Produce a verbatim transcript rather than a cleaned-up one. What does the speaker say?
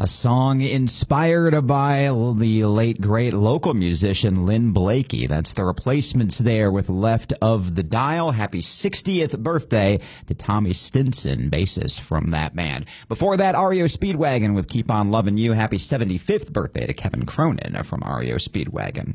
A song inspired by the late, great local musician Lynn Blakey. That's the Replacements there with Left of the Dial. Happy sixtieth birthday to Tommy Stinson, bassist from that band. Before that, R E O Speedwagon with Keep On Lovin' You. Happy seventy-fifth birthday to Kevin Cronin from R E O Speedwagon.